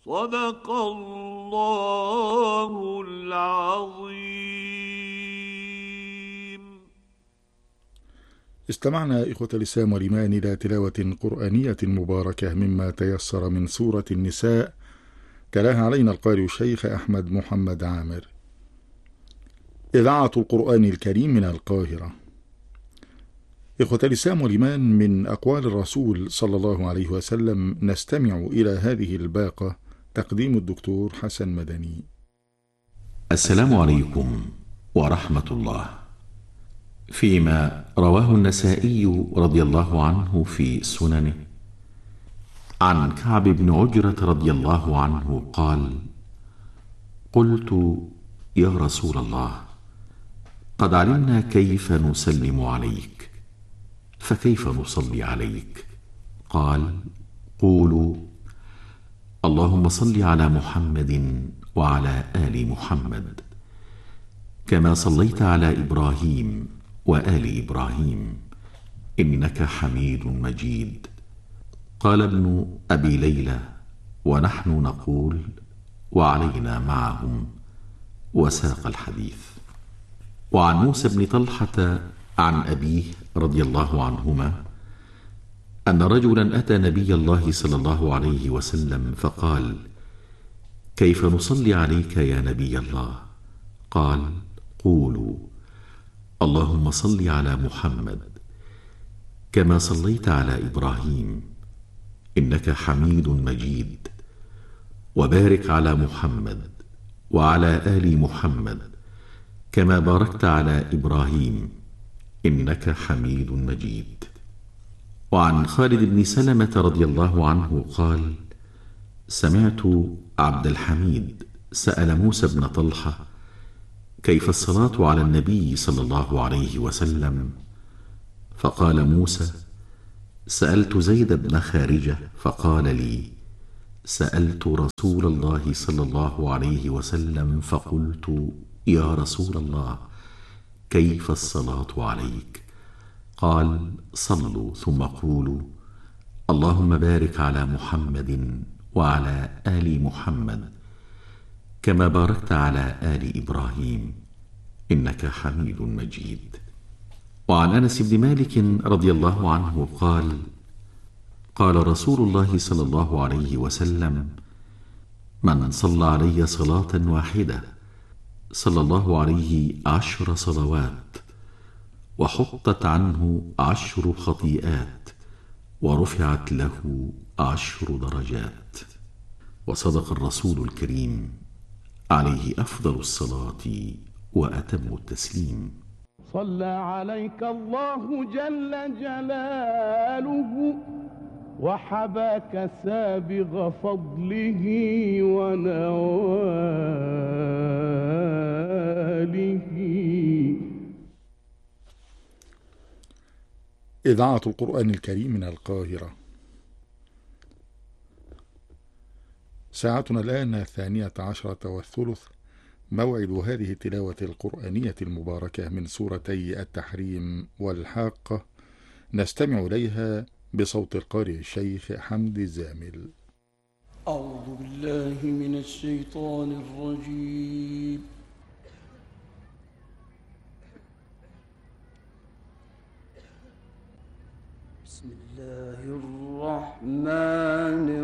صدق الله العظيم. استمعنا إخوة الإسلام والإيمان إلى تلاوة قرآنية مباركة مما تيسر من سورة النساء، تلاها علينا القارئ الشيخ أحمد محمد عامر. إذاعة القرآن الكريم من القاهرة. إخوة الإسلام والإيمان، من أقوال الرسول صلى الله عليه وسلم نستمع إلى هذه الباقة، تقديم الدكتور حسن مدني. السلام عليكم ورحمة الله. فيما رواه النسائي رضي الله عنه في سننه عن كعب بن عجرة رضي الله عنه قال: قلت: يا رسول الله، قد علمنا كيف نسلم عليك، فكيف نصلي عليك؟ قال: قولوا: اللهم صل على محمد وعلى آل محمد كما صليت على إبراهيم وآل إبراهيم إنك حميد مجيد. قال ابن أبي ليلى: ونحن نقول وعلينا معهم، وساق الحديث. وعن موسى بن طلحة عن أبيه رضي الله عنهما أن رجلا أتى نبي الله صلى الله عليه وسلم فقال: كيف نصلي عليك يا نبي الله؟ قال: قولوا: اللهم صل على محمد كما صليت على إبراهيم إنك حميد مجيد، وبارك على محمد وعلى آل محمد كما باركت على إبراهيم إنك حميد مجيد. وعن خالد بن سلمة رضي الله عنه قال: سمعت عبد الحميد سأل موسى بن طلحة: كيف الصلاة على النبي صلى الله عليه وسلم؟ فقال موسى: سألت زيد بن خارجة فقال لي: سألت رسول الله صلى الله عليه وسلم فقلت: يا رسول الله، كيف الصلاة عليك؟ قال: صلوا ثم قولوا: اللهم بارك على محمد وعلى آل محمد كما باركت على آل إبراهيم إنك حميد مجيد. وعن أنس بن مالك رضي الله عنه قال: قال رسول الله صلى الله عليه وسلم: من صلى علي صلاة واحدة صلى الله عليه 10 صلوات، وحطت عنه 10 خطيئات، ورفعت له 10 درجات. وصدق الرسول الكريم عليه أفضل الصلاة وأتم التسليم. صلى عليك الله جل جلاله، وحباك سابغ فضله ونواله. إذاعة القرآن الكريم من القاهرة. ساعتنا الآن 12:30، موعد هذه التلاوة القرآنية المباركة من سورتي التحريم والحاقة، نستمع إليها بصوت القارئ الشيخ حمد زامل. أعوذ بالله من الشيطان الرجيم. بسم الله الرحمن